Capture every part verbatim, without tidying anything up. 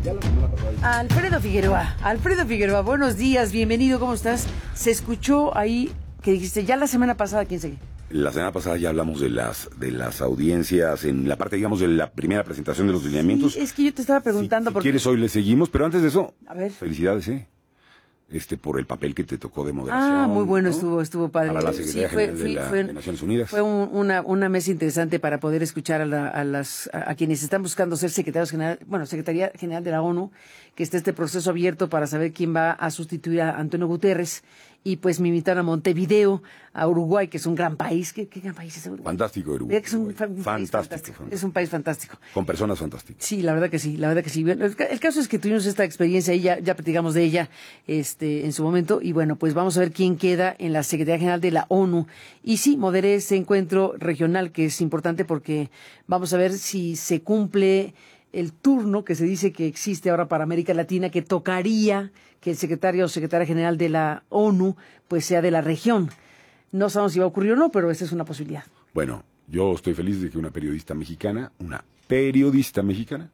Ya la semana pasada. Alfredo Figueroa, Alfredo Figueroa, buenos días, bienvenido, ¿cómo estás? Se escuchó ahí que dijiste, ya la semana pasada, ¿quién sigue? La semana pasada ya hablamos de las de las audiencias en la parte, digamos, de la primera presentación de los lineamientos. Sí, es que yo te estaba preguntando si, si porque... quieres hoy le seguimos, pero antes de eso, A ver. felicidades, ¿eh? Este, por el papel que te tocó de moderación. Ah, muy bueno, ¿no? estuvo, estuvo padre. Para la Sí, Secretaría fue, General fue, de, la, fue, de Naciones Unidas. Fue un, una, una mesa interesante para poder escuchar a, la, a las a, a quienes están buscando ser secretarios general, bueno, Secretaría General de la ONU, que está este proceso abierto para saber quién va a sustituir a Antonio Guterres. Y pues me invitaron a Montevideo, a Uruguay, que es un gran país. ¿Qué, qué gran país es Uruguay? Fantástico, Uruguay. Es un, un fantástico, país fantástico. fantástico. Es un país fantástico. Con personas fantásticas. Sí, la verdad que sí, la verdad que sí. El, el caso es que tuvimos esta experiencia y ya, ya platicamos de ella este, en su momento. Y bueno, pues vamos a ver quién queda en la Secretaría General de la ONU. Y sí, moderé ese encuentro regional que es importante porque vamos a ver si se cumple el turno que se dice que existe ahora para América Latina, que tocaría que el secretario o secretaria general de la ONU pues sea de la región. No sabemos si va a ocurrir o no, pero esa es una posibilidad. Bueno, yo estoy feliz de que una periodista mexicana, una periodista mexicana,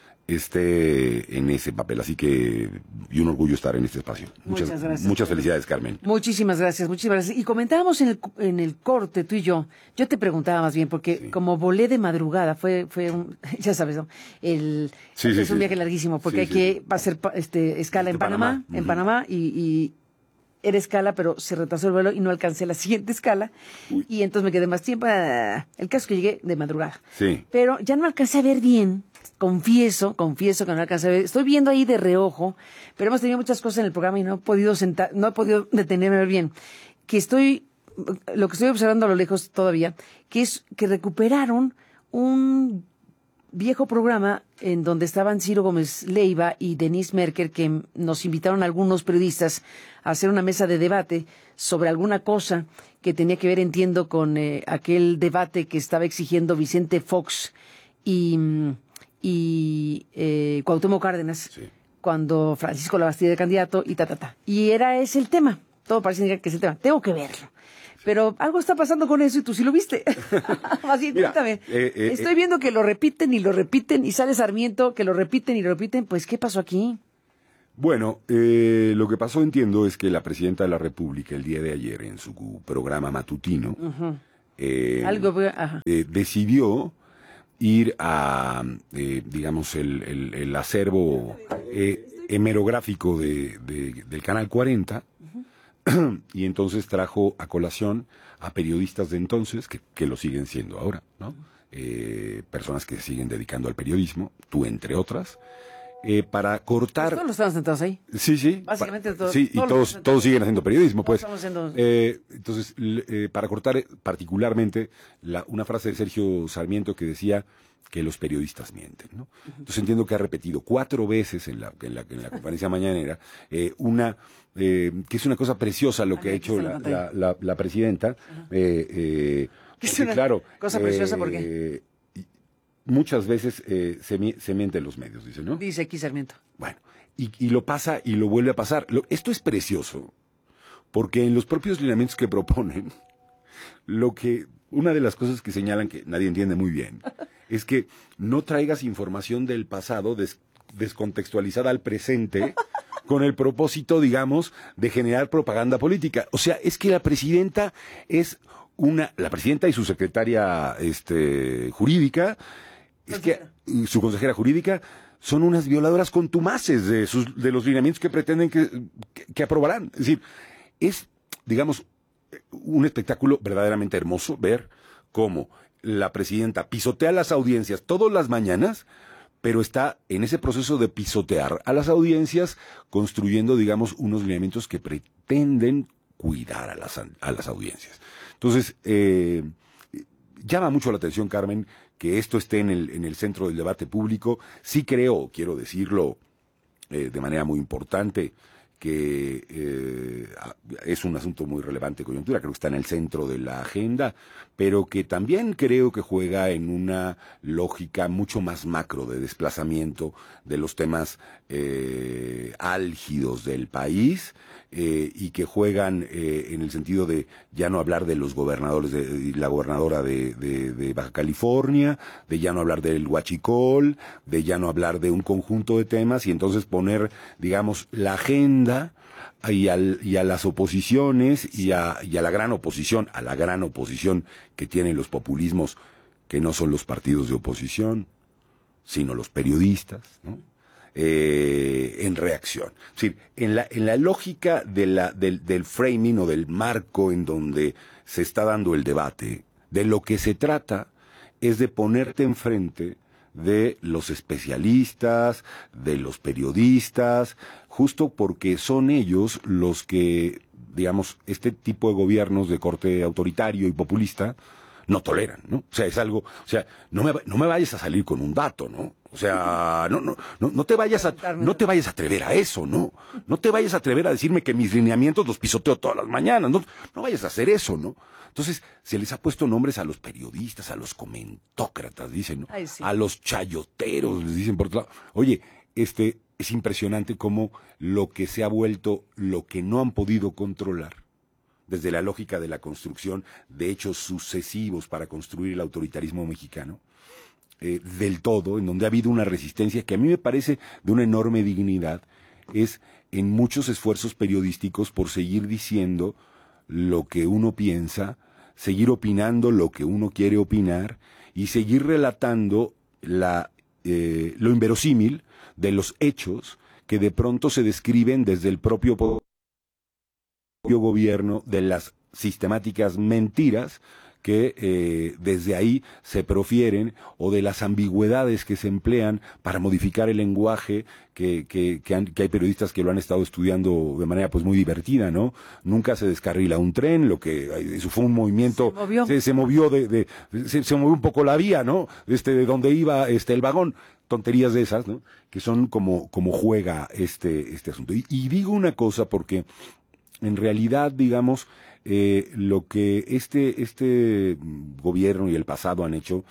esté en ese papel, así que y un orgullo estar en este espacio. Muchas, Muchas gracias. Muchas felicidades, Carmen. Muchísimas gracias, muchísimas gracias. Y comentábamos en el, en el corte, tú y yo, yo te preguntaba más bien, porque Sí. como volé de madrugada, fue, fue un, ya sabes, ¿no? El, Sí, es sí, un sí. viaje larguísimo, porque Sí, hay sí, que sí. hacer pa- este, escala Este en Panamá, Panamá. en Ujú. Panamá, y, y era escala, pero se retrasó el vuelo y no alcancé la siguiente escala, Uy. y entonces me quedé más tiempo. ah, El caso es que llegué de madrugada. Sí. Pero ya no alcancé a ver bien, confieso, confieso que no alcancé a ver. Estoy viendo ahí de reojo, pero hemos tenido muchas cosas en el programa y no he podido sentar, no he podido detenerme a ver bien. Que estoy, lo que estoy observando a lo lejos todavía, que es que recuperaron un viejo programa en donde estaban Ciro Gómez Leiva y Denise Merker, que nos invitaron a algunos periodistas a hacer una mesa de debate sobre alguna cosa que tenía que ver, entiendo, con eh, aquel debate que estaba exigiendo Vicente Fox y, y eh, Cuauhtémoc Cárdenas, Sí. cuando Francisco Labastida era candidato y ta, ta, ta. Y era ese el tema. Todo parece indicar que es el tema. Tengo que verlo. Pero algo está pasando con eso y tú sí lo viste. Más bien, Mira, cuéntame. eh, eh, Estoy eh. viendo que lo repiten y lo repiten y sale Sarmiento que lo repiten y lo repiten. Pues, ¿qué pasó aquí? Bueno, eh, lo que pasó, entiendo, es que la presidenta de la República el día de ayer en su programa matutino eh, Algo, ajá. eh, decidió ir a, eh, digamos, el, el, el acervo eh, hemerográfico de, de- del Canal cuarenta, y entonces trajo a colación a periodistas de entonces, que, que lo siguen siendo ahora, ¿no? Eh, personas que se siguen dedicando al periodismo, tú entre otras, eh, para cortar... Todos los estamos sentados ahí. Sí, sí. Básicamente Pa- todos- Sí, y todos todos, los- todos siguen haciendo periodismo, pues. estamos haciendo- Eh, entonces, l- eh, para cortar eh, particularmente la, una frase de Sergio Sarmiento que decía que los periodistas mienten, ¿no? Entonces entiendo que ha repetido cuatro veces en la, en la, en la conferencia mañanera eh, una, eh, que es una cosa preciosa lo que ha Aquí hecho está la la, pantalla. la, la, la presidenta. Eh, eh, Es porque, una claro, cosa preciosa, ¿por qué? y muchas veces eh, se, mi- se miente en los medios, dice, ¿no? Dice aquí Sarmiento. Bueno, y, y lo pasa y lo vuelve a pasar. Lo- esto es precioso, porque en los propios lineamientos que proponen, lo que una de las cosas que señalan que nadie entiende muy bien es que no traigas información del pasado des- descontextualizada al presente con el propósito, digamos, de generar propaganda política. O sea, es que la presidenta es una, la presidenta y su secretaria este, jurídica, es que y su consejera jurídica son unas violadoras contumaces de sus de los lineamientos que pretenden que, que, que aprobarán. Es decir, es, digamos, un espectáculo verdaderamente hermoso ver cómo la presidenta pisotea las audiencias todas las mañanas, pero está en ese proceso de pisotear a las audiencias, construyendo, digamos, unos lineamientos que pretenden cuidar a las, a las audiencias. Entonces, eh, llama mucho la atención, Carmen, que esto esté en el, en el centro del debate público. Sí creo, quiero decirlo eh, de manera muy importante, que eh, es un asunto muy relevante de coyuntura, creo que está en el centro de la agenda, pero que también creo que juega en una lógica mucho más macro de desplazamiento de los temas eh, álgidos del país, eh, y que juegan eh, en el sentido de ya no hablar de los gobernadores, de, de la gobernadora de, de, de Baja California, de ya no hablar del huachicol, de ya no hablar de un conjunto de temas, y entonces poner, digamos, la agenda y, al, y a las oposiciones y a, y a la gran oposición, a la gran oposición que tienen los populismos, que no son los partidos de oposición, sino los periodistas, ¿no? Eh, en reacción. Es decir, en la, en la lógica de la, del, del framing o del marco en donde se está dando el debate, de lo que se trata es de ponerte enfrente de los especialistas, de los periodistas, justo porque son ellos los que, digamos, este tipo de gobiernos de corte autoritario y populista no toleran, ¿no? O sea, es algo, o sea, no me, no me vayas a salir con un dato, ¿no? O sea, no, no, no, no te vayas a, no te vayas a atrever a eso, ¿no? No te vayas a atrever a decirme que mis lineamientos los pisoteo todas las mañanas, no, no vayas a hacer eso, ¿no? Entonces, se les ha puesto nombres a los periodistas, a los comentócratas, dicen, ¿no? Ay, sí. A los chayoteros, les dicen por otro lado. Oye, este, es impresionante cómo lo que se ha vuelto, lo que no han podido controlar, desde la lógica de la construcción de hechos sucesivos para construir el autoritarismo mexicano, eh, del todo, en donde ha habido una resistencia que a mí me parece de una enorme dignidad, es en muchos esfuerzos periodísticos por seguir diciendo lo que uno piensa, seguir opinando lo que uno quiere opinar y seguir relatando la, eh, lo inverosímil de los hechos que de pronto se describen desde el propio gobierno, de las sistemáticas mentiras que eh, desde ahí se profieren, o de las ambigüedades que se emplean para modificar el lenguaje, que, que, que, han, que hay periodistas que lo han estado estudiando de manera pues muy divertida, ¿no? Nunca se descarrila un tren, lo que eso fue un movimiento, se movió, se, se movió de, de se, se movió un poco la vía, ¿no? Este, de donde iba este el vagón, tonterías de esas, ¿no? Que son como, como juega este, este asunto. Y, y digo una cosa porque en realidad, digamos, eh, lo que este, este gobierno y el pasado han hecho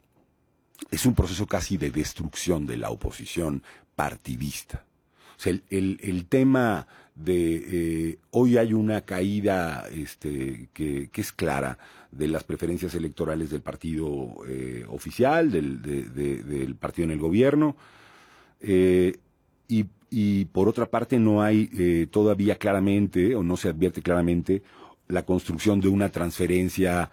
es un proceso casi de destrucción de la oposición partidista. O sea, el, el, el tema de eh, hoy hay una caída este, que, que es clara de las preferencias electorales del partido eh, oficial, del, de, de, del partido en el gobierno, eh, y Y por otra parte no hay eh, todavía claramente, o no se advierte claramente, la construcción de una transferencia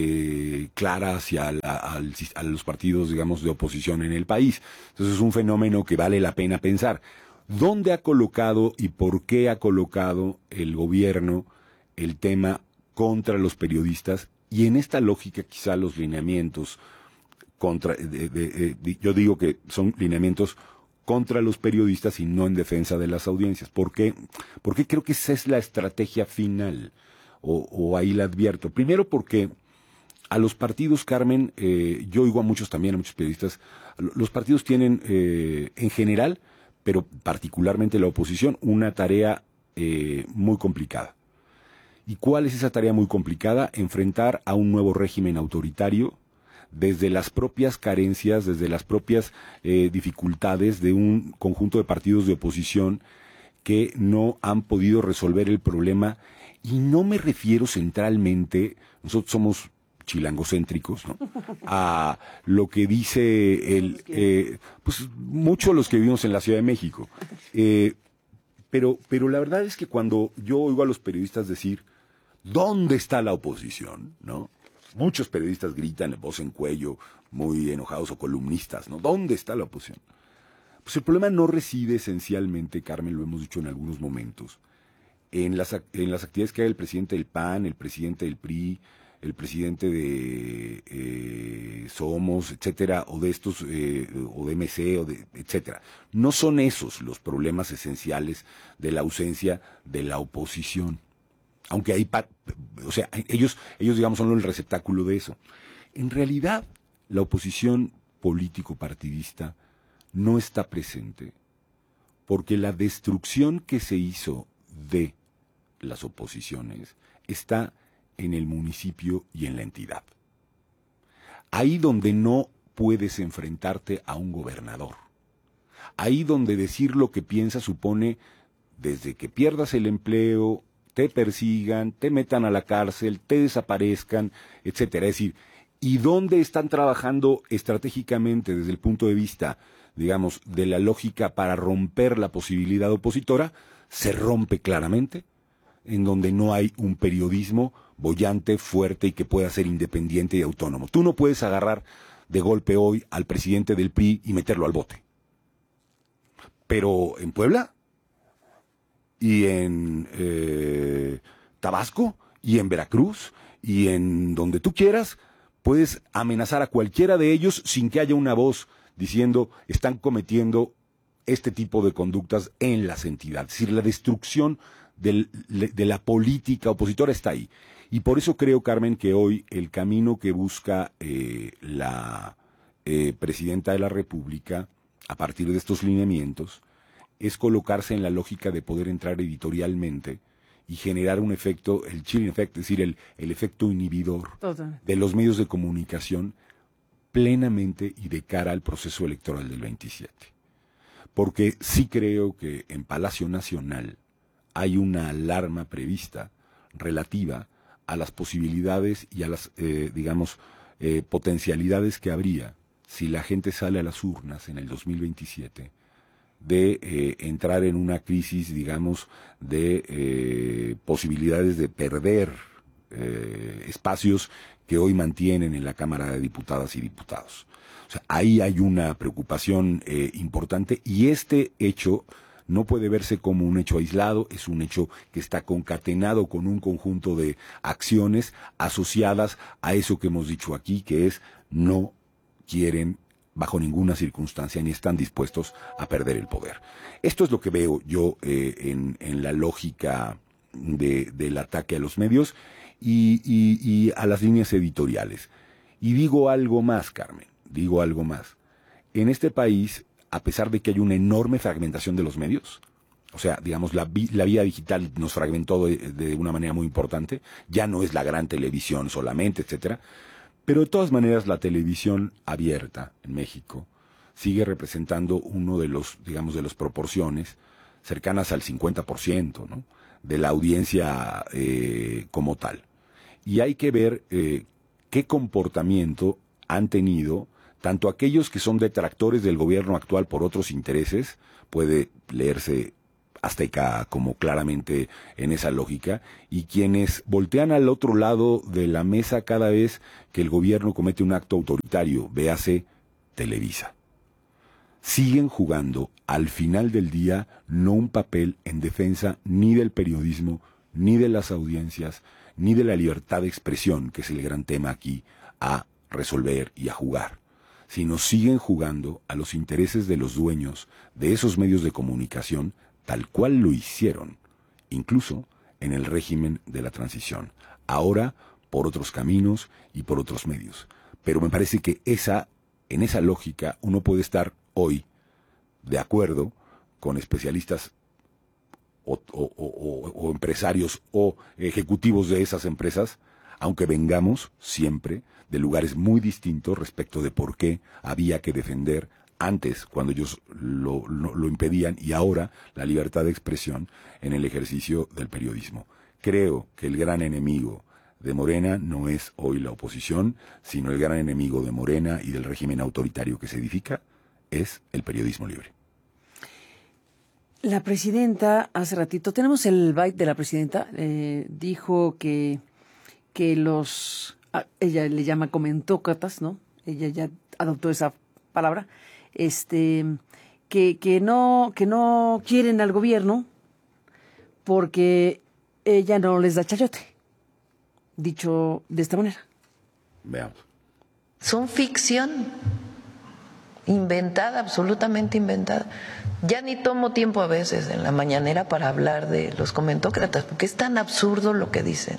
eh, clara hacia la, al, a los partidos, digamos, de oposición en el país. Entonces es un fenómeno que vale la pena pensar. ¿Dónde ha colocado y por qué ha colocado el gobierno el tema contra los periodistas? Y en esta lógica quizá los lineamientos contra, de, de, de, yo digo que son lineamientos contra los periodistas y no en defensa de las audiencias. ¿Por qué? Porque creo que esa es la estrategia final, o, o ahí la advierto. Primero porque a los partidos, Carmen, eh, yo oigo a muchos también, a muchos periodistas, los partidos tienen eh, en general, pero particularmente la oposición, una tarea eh, muy complicada. ¿Y cuál es esa tarea muy complicada? Enfrentar a un nuevo régimen autoritario desde las propias carencias, desde las propias eh, dificultades de un conjunto de partidos de oposición que no han podido resolver el problema. Y no me refiero centralmente, nosotros somos chilangocéntricos, ¿no?, a lo que dice el, eh, pues muchos los que vivimos en la Ciudad de México. Eh, pero, pero la verdad es que cuando yo oigo a los periodistas decir, ¿dónde está la oposición?, ¿no? Muchos periodistas gritan, voz en cuello, muy enojados, o columnistas, ¿no? ¿Dónde está la oposición? Pues el problema no reside esencialmente, Carmen, lo hemos dicho en algunos momentos, en las, en las actividades que haga el presidente del P A N, el presidente del P R I, el presidente de eh, Somos, etcétera, o de estos, eh, o de M C, o de, etcétera. No son esos los problemas esenciales de la ausencia de la oposición. Aunque hay, o sea, ellos, ellos digamos son el receptáculo de eso. En realidad, la oposición político-partidista no está presente porque la destrucción que se hizo de las oposiciones está en el municipio y en la entidad. Ahí donde no puedes enfrentarte a un gobernador. Ahí donde decir lo que piensas supone desde que pierdas el empleo, te persigan, te metan a la cárcel, te desaparezcan, etcétera. Es decir, ¿y dónde están trabajando estratégicamente desde el punto de vista, digamos, de la lógica para romper la posibilidad opositora? Se rompe claramente en donde no hay un periodismo boyante, fuerte y que pueda ser independiente y autónomo. Tú no puedes agarrar de golpe hoy al presidente del P R I y meterlo al bote. Pero en Puebla y en eh, Tabasco y en Veracruz y en donde tú quieras, puedes amenazar a cualquiera de ellos sin que haya una voz diciendo están cometiendo este tipo de conductas en las entidades. Es decir, la destrucción del, de la política opositora está ahí. Y por eso creo, Carmen, que hoy el camino que busca eh, la eh, Presidenta de la República, a partir de estos lineamientos, es colocarse en la lógica de poder entrar editorialmente y generar un efecto, el chilling effect, es decir, el, el efecto inhibidor Total. de los medios de comunicación plenamente y de cara al proceso electoral del veintisiete. Porque sí creo que en Palacio Nacional hay una alarma prevista relativa a las posibilidades y a las, eh, digamos, eh, potencialidades que habría si la gente sale a las urnas en el dos mil veintisiete de eh, entrar en una crisis, digamos, de eh, posibilidades de perder eh, espacios que hoy mantienen en la Cámara de Diputadas y Diputados. O sea, ahí hay una preocupación eh, importante y este hecho no puede verse como un hecho aislado, es un hecho que está concatenado con un conjunto de acciones asociadas a eso que hemos dicho aquí, que es no quieren bajo ninguna circunstancia ni están dispuestos a perder el poder. Esto es lo que veo yo eh, en, en la lógica de, del ataque a los medios y, y, y a las líneas editoriales. Y digo algo más, Carmen, digo algo más. En este país, a pesar de que hay una enorme fragmentación de los medios, o sea, digamos, la, vi, la vía digital nos fragmentó de, de una manera muy importante, ya no es la gran televisión solamente, etcétera. Pero de todas maneras la televisión abierta en México sigue representando uno de los, digamos, de las proporciones cercanas al cincuenta por ciento, ¿no?, de la audiencia eh, como tal. Y hay que ver eh, qué comportamiento han tenido tanto aquellos que son detractores del gobierno actual por otros intereses, puede leerse azteca como claramente en esa lógica, y quienes voltean al otro lado de la mesa cada vez que el gobierno comete un acto autoritario, véase Televisa. Siguen jugando al final del día no un papel en defensa ni del periodismo, ni de las audiencias, ni de la libertad de expresión, que es el gran tema aquí a resolver y a jugar, sino siguen jugando a los intereses de los dueños de esos medios de comunicación, tal cual lo hicieron, incluso en el régimen de la transición. Ahora, por otros caminos y por otros medios. Pero me parece que esa, en esa lógica uno puede estar hoy de acuerdo con especialistas o, o, o, o empresarios o ejecutivos de esas empresas, aunque vengamos siempre de lugares muy distintos respecto de por qué había que defender antes, cuando ellos lo, lo, lo impedían, y ahora la libertad de expresión en el ejercicio del periodismo. Creo que el gran enemigo de Morena no es hoy la oposición, sino el gran enemigo de Morena y del régimen autoritario que se edifica es el periodismo libre. La presidenta, hace ratito, tenemos el byte de la presidenta, eh, dijo que, que los, ah, ella le llama comentócratas, ¿no? Ella ya adoptó esa palabra, este, que, que no, que no quieren al gobierno porque ella no les da chayote, dicho de esta manera. Veamos. Son ficción, inventada, absolutamente inventada. Ya ni tomo tiempo a veces en la mañanera para hablar de los comentócratas, porque es tan absurdo lo que dicen,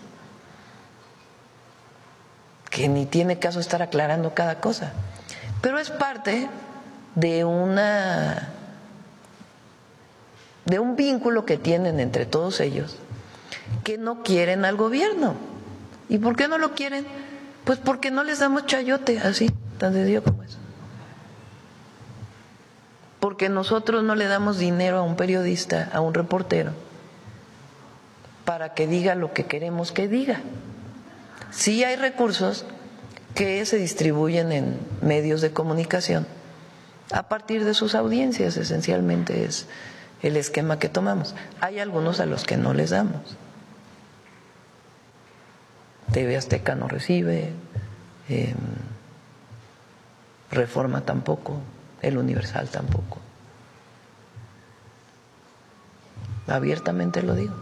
que ni tiene caso estar aclarando cada cosa. Pero es parte de una de un vínculo que tienen entre todos ellos, que no quieren al gobierno. ¿Y por qué no lo quieren? Pues porque no les damos chayote, así, tan sencillo como eso. Porque nosotros no le damos dinero a un periodista, a un reportero, para que diga lo que queremos que diga. Sí hay recursos que se distribuyen en medios de comunicación a partir de sus audiencias, esencialmente es el esquema que tomamos. Hay algunos a los que no les damos. T V Azteca no recibe, eh, Reforma tampoco, El Universal tampoco. Abiertamente lo digo.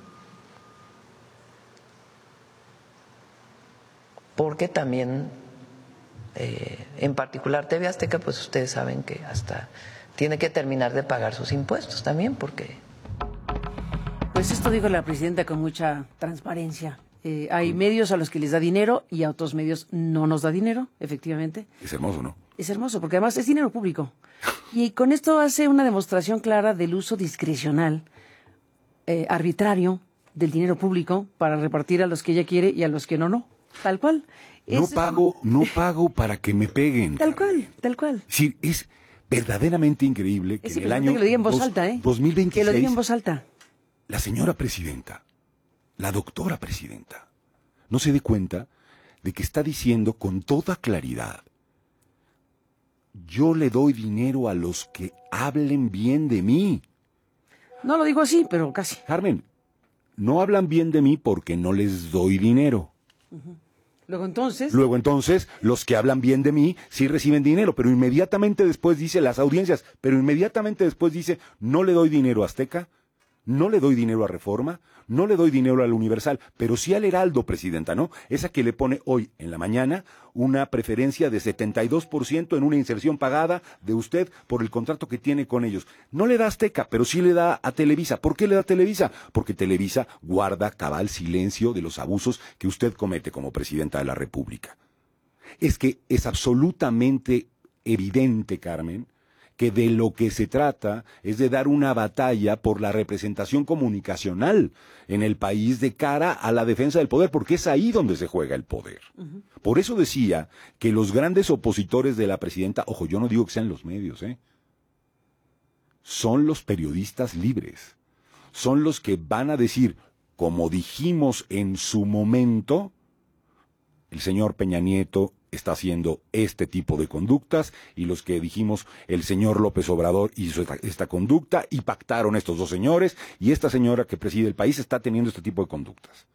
Porque también, eh, en particular T V Azteca, pues ustedes saben que hasta tiene que terminar de pagar sus impuestos también, porque... Pues esto dijo la presidenta con mucha transparencia. Eh, hay medios a los que les da dinero y a otros medios no nos da dinero, efectivamente. Es hermoso, ¿no? Es hermoso, porque además es dinero público. Y con esto hace una demostración clara del uso discrecional, eh, arbitrario, del dinero público para repartir a los que ella quiere y a los que no, no. Tal cual. No Es, pago, no pago para que me peguen. Tal cual, tal cual. Sí, es verdaderamente increíble que Es en el importante año que lo diga en voz dos- alta, ¿eh? dos mil veintiséis Que lo diga en voz alta. la señora presidenta, la doctora presidenta, no se dé cuenta de que está diciendo con toda claridad: yo le doy dinero a los que hablen bien de mí. No lo digo así, pero casi. Carmen, no hablan bien de mí porque no les doy dinero. Luego entonces... Luego entonces, los que hablan bien de mí sí reciben dinero, pero inmediatamente después dice las audiencias, pero inmediatamente después dice: no le doy dinero a Azteca, no le doy dinero a Reforma, no le doy dinero al Universal, pero sí al Heraldo, presidenta, ¿no? Esa que le pone hoy en la mañana una preferencia de setenta y dos por ciento en una inserción pagada de usted por el contrato que tiene con ellos. No le da a Azteca, pero sí le da a Televisa. ¿Por qué le da a Televisa? Porque Televisa guarda cabal silencio de los abusos que usted comete como presidenta de la República. Es que es absolutamente evidente, Carmen, que de lo que se trata es de dar una batalla por la representación comunicacional en el país de cara a la defensa del poder, porque es ahí donde se juega el poder. Uh-huh. Por eso decía que los grandes opositores de la presidenta, ojo, yo no digo que sean los medios, ¿eh? son los periodistas libres, son los que van a decir, como dijimos en su momento, el señor Peña Nieto está haciendo este tipo de conductas, y los que dijimos el señor López Obrador hizo esta, esta conducta y pactaron estos dos señores, y esta señora que preside el país está teniendo este tipo de conductas.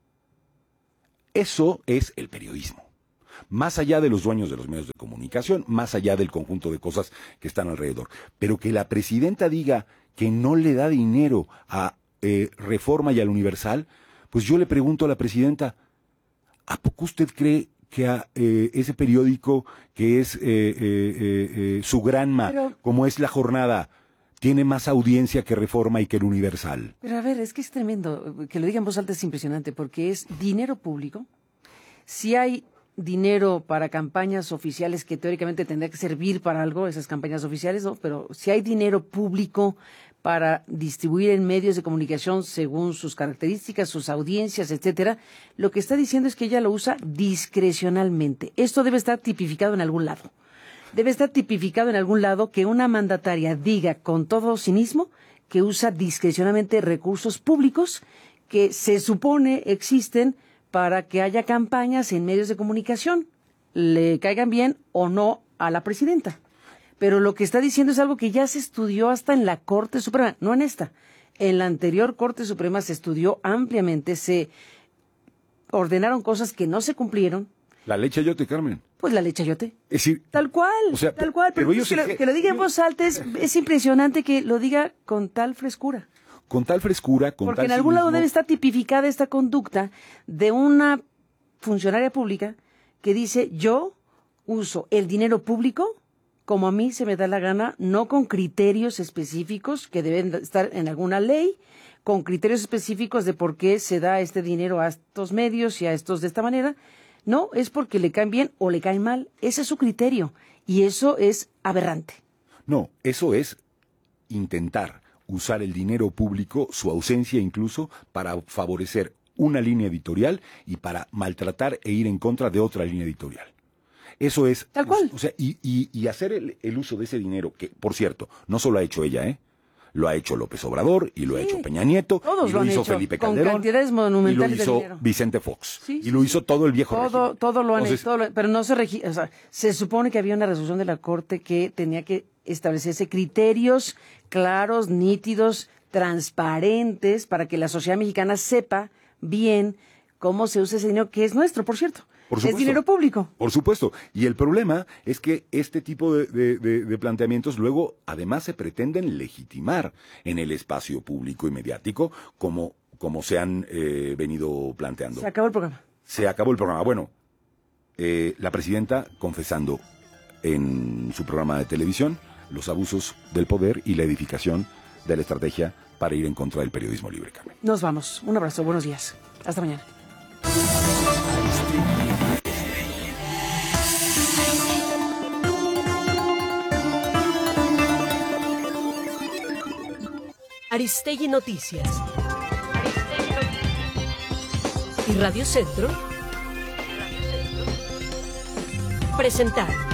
Eso es el periodismo. Más allá de los dueños de los medios de comunicación, más allá del conjunto de cosas que están alrededor. Pero que la presidenta diga que no le da dinero a eh, Reforma y al Universal, pues yo le pregunto a la presidenta, ¿a poco usted cree que a eh, ese periódico que es eh, eh, eh, eh, su granma, pero, como es La Jornada, tiene más audiencia que Reforma y que el Universal? Pero a ver, es que es tremendo. Que lo diga en voz alta es impresionante, porque es dinero público. Si hay dinero para campañas oficiales que teóricamente tendría que servir para algo, esas campañas oficiales, ¿no? Pero si hay dinero público para distribuir en medios de comunicación según sus características, sus audiencias, etcétera, lo que está diciendo es que ella lo usa discrecionalmente. Esto debe estar tipificado en algún lado. Debe estar tipificado en algún lado que una mandataria diga con todo cinismo que usa discrecionalmente recursos públicos que se supone existen para que haya campañas en medios de comunicación, le caigan bien o no a la presidenta. Pero lo que está diciendo es algo que ya se estudió hasta en la Corte Suprema, no en esta. En la anterior Corte Suprema se estudió ampliamente, se ordenaron cosas que no se cumplieron. La ley chayote, Carmen. Pues la ley chayote. Es decir, tal cual, o sea, tal cual. Pero, pero que, lo, que lo diga en voz alta es, es impresionante que lo diga con tal frescura. Con tal frescura, con Porque tal en algún cinismo. lado debe estar tipificada esta conducta de una funcionaria pública que dice: yo uso el dinero público como a mí se me da la gana, no con criterios específicos que deben estar en alguna ley, con criterios específicos de por qué se da este dinero a estos medios y a estos de esta manera. No, es porque le caen bien o le caen mal. Ese es su criterio y eso es aberrante. No, eso es intentar usar el dinero público, su ausencia incluso, para favorecer una línea editorial y para maltratar e ir en contra de otra línea editorial. Eso es... Tal cual. O sea, y, y, y hacer el, el uso de ese dinero, que, por cierto, no solo ha hecho ella, ¿eh? Lo ha hecho López Obrador, y lo Sí. ha hecho Peña Nieto, Todos y lo lo, han hizo hecho, Felipe con Calderón, cantidades y lo monumentales de hizo dinero. Vicente Fox, Sí, y sí, lo sí. hizo todo el viejo Todo, régimen. todo lo han Entonces, hecho, todo lo- pero no se regi- o sea, se supone que había una resolución de la Corte que tenía que establecerse criterios claros, nítidos, transparentes, para que la sociedad mexicana sepa bien cómo se usa ese dinero, que es nuestro, por cierto. Por Es supuesto. dinero público. Por supuesto. Y el problema es que este tipo de, de- de- de planteamientos luego además se pretenden legitimar en el espacio público y mediático como, como se han eh, venido planteando. Se acabó el programa. Se acabó el programa. Bueno, eh, la presidenta confesando en su programa de televisión los abusos del poder y la edificación de la estrategia para ir en contra del periodismo libre, Carmen. Nos vamos. Un abrazo. Buenos días. Hasta mañana. Aristegui Noticias. Y Radio Centro presentaron